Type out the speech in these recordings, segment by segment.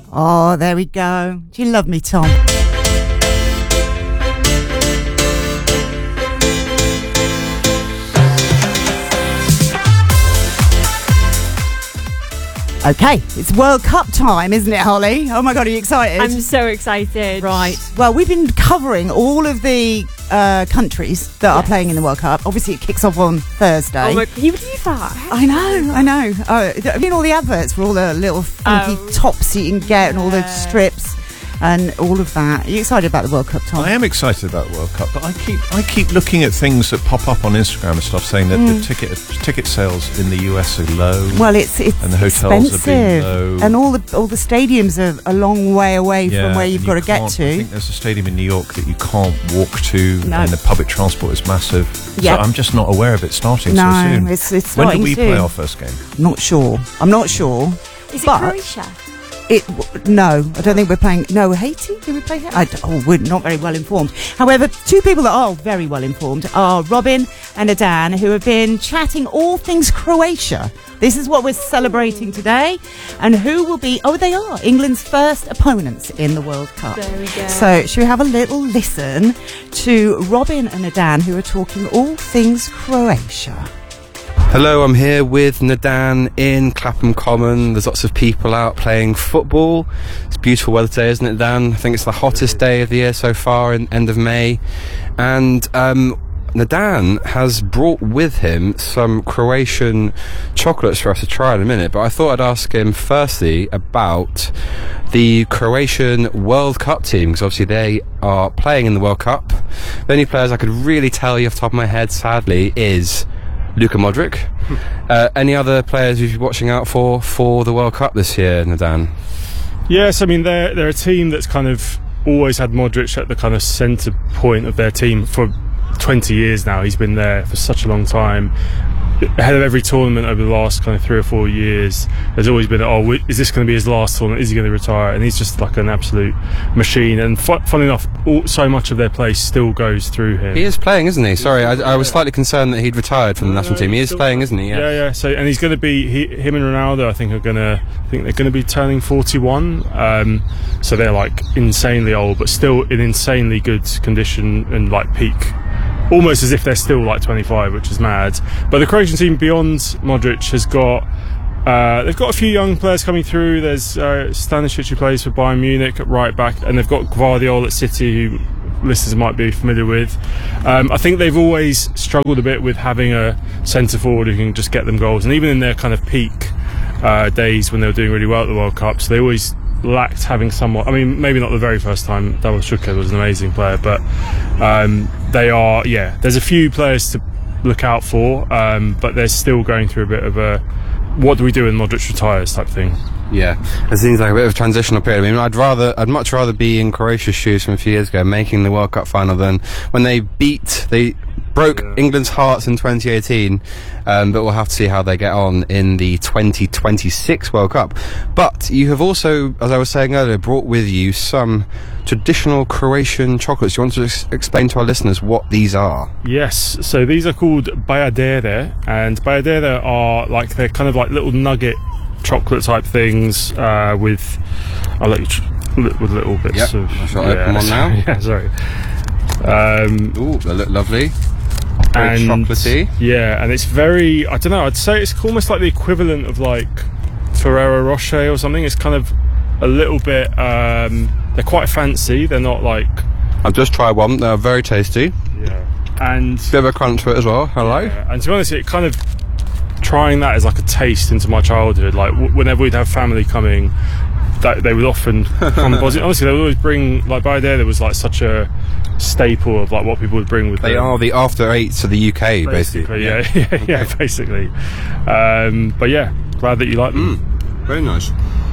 Oh, there we go. Do you love me, Tom? Okay, it's World Cup time, isn't it, Holly? Oh my God, are you excited? I'm so excited. Right. Well, we've been covering all of the countries that are playing in the World Cup. Obviously, it kicks off on Thursday. Oh my, you would do that? I know. I've seen all the adverts for all the little funky tops you can get and all the strips and all of that. Are you excited about the World Cup, Tom? I am excited about the World Cup, but I keep looking at things that pop up on Instagram and stuff saying that the ticket sales in the US are low. Well, it's and the hotels expensive, are being low, and all the stadiums are a long way away from where you've got to get to. I think there's a stadium in New York that you can't walk to, No. and the public transport is massive. Yeah. So I'm just not aware of it starting so soon. No, it's starting When do we soon. play our first game? I'm not sure. Is it But- Croatia? No, I don't think we're playing. No, Haiti? Did we play Haiti? We're not very well informed. However, two people that are very well informed are Robin and Adan, who have been chatting all things Croatia. This is what we're celebrating today. And who will be, they are England's first opponents in the World Cup. There we go. So, should we have a little listen to Robin and Adan, who are talking all things Croatia? Hello, I'm here with Nadan in Clapham Common. There's lots of people out playing football. It's beautiful weather today, isn't it, Dan? I think it's the hottest day of the year so far, in end of May. And Nadan has brought with him some Croatian chocolates for us to try in a minute, but I thought I'd ask him firstly about the Croatian World Cup team, because obviously they are playing in the World Cup. The only players I could really tell you off the top of my head, sadly, is Luka Modric. Any other players you'd be watching out for the World Cup this year, Nadan? Yes, I mean they're a team that's kind of always had Modric at the kind of centre point of their team for 20 years now. He's been there for such a long time. Ahead of every tournament over the last kind of 3 or 4 years, there's always been, is this going to be his last tournament? Is he going to retire? And he's just like an absolute machine. And funny enough, so much of their play still goes through him. He is playing, isn't he? Sorry, I was slightly concerned that he'd retired from the national team. He is playing, isn't he? Yeah. So, and he's going to be him and Ronaldo. I think they're going to be turning 41. So they're like insanely old, but still in insanely good condition and like peak. Almost as if they're still like 25, which is mad. But the Croatian team beyond Modric has got they've got a few young players coming through. There's Stanisic, who plays for Bayern Munich at right back, and they've got Gvardiol at City, who listeners might be familiar with. I think they've always struggled a bit with having a centre forward who can just get them goals, and even in their kind of peak days when they were doing really well at the World Cup, so they always lacked having someone. I mean, maybe not the very first time Davor Šuker was an amazing player, but they are, there's a few players to look out for, but they're still going through a bit of a what do we do when Modric retires type thing. Yeah, it seems like a bit of a transitional period. I mean, I'd much rather be in Croatia's shoes from a few years ago, making the World Cup final, than when they broke England's hearts in 2018. But we'll have to see how they get on in the 2026 World Cup. But you have also, as I was saying earlier, brought with you some traditional Croatian chocolates. You want to explain to our listeners what these are? Yes, so these are called Bajadere, and Bajadere are they're kind of like little nugget chocolate type things with I'll let you with little bits of. Shall I open one now? Yeah, sorry. Ooh, they look lovely. Very chocolatey. Yeah, and it's very, I don't know, I'd say it's almost like the equivalent of like Ferrero Rocher or something. It's kind of a little bit they're quite fancy. They're not like, I've just tried one. They're very tasty. Yeah, and bit of a crunch to it as well. Hello. Yeah, and to be honest, it kind of trying that as like a taste into my childhood. Like whenever we'd have family coming, that they would often come. Honestly, they would always bring, like by there was like such a staple of like what people would bring with them. They are the after eights of the UK, basically. Yeah, basically. But yeah, glad that you like them. Very nice.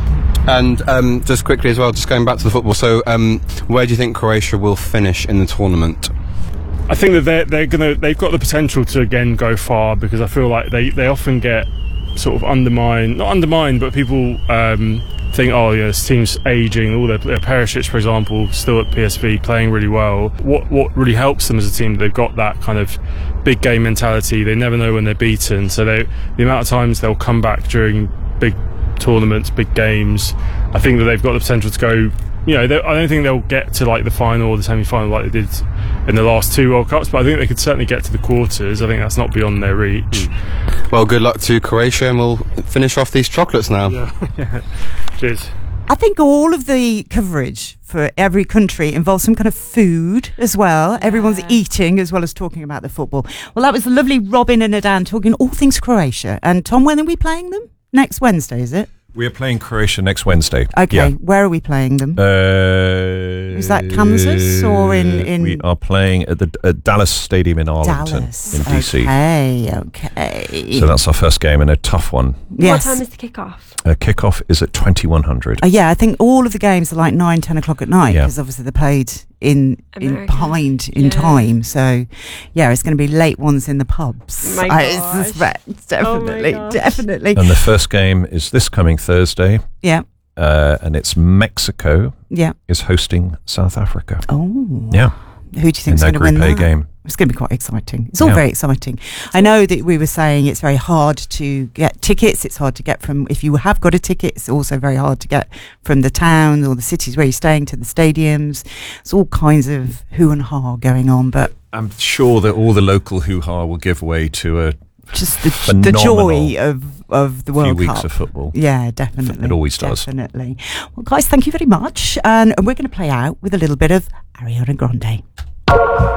And just quickly as well, just going back to the football. So, where do you think Croatia will finish in the tournament? I think that they've got the potential to again go far, because I feel like they often get sort of not undermined, but people think, this team's aging. All their Perisic, for example, still at PSV playing really well. What really helps them as a team, they've got that kind of big game mentality. They never know when they're beaten, so the amount of times they'll come back during big tournaments, big games. I think that they've got the potential to go. I don't think they'll get to like the final or the semi-final like they did in the last 2 World Cups, but I think they could certainly get to the quarters. I think that's not beyond their reach. Well, good luck to Croatia, and we'll finish off these chocolates now. Yeah. Cheers. I think all of the coverage for every country involves some kind of food as well. Everyone's eating as well as talking about the football. Well, that was the lovely Robin and Nadan talking all things Croatia. And Tom, when are we playing them? Next Wednesday, is it? We are playing Croatia next Wednesday. Okay, Yeah. where are we playing them? Is that Kansas or in We are playing at the Dallas Stadium in Arlington, Dallas? in DC. Okay. So that's our first game and a tough one. Yes. What time is the kickoff? Kickoff is at 2100. Yeah, I think all of the games are like 9, 10 o'clock at night Yeah. because obviously they're played in America. behind in Yeah. time. So, yeah, it's going to be late ones in the pubs. My I gosh. suspect. Definitely. gosh. Definitely. And the first game is this coming Thursday, Yeah. and it's Mexico Yeah. is hosting South Africa. Oh. Yeah, Who do you in think's their going to win Group A that? game. It's going to be quite exciting. It's all Yeah. very exciting. I know that we were saying it's very hard to get tickets. It's hard to get from, if you have got a ticket, it's also very hard to get from the town or the cities where you're staying to the stadiums. It's all kinds of hoo and ha going on, but I'm sure that all the local hoo-ha will give way to a just the Phenomenal joy of the few World weeks Cup. of football. Yeah, definitely. It always does. Definitely. Well, guys, thank you very much. And we're going to play out with a little bit of Ariana Grande.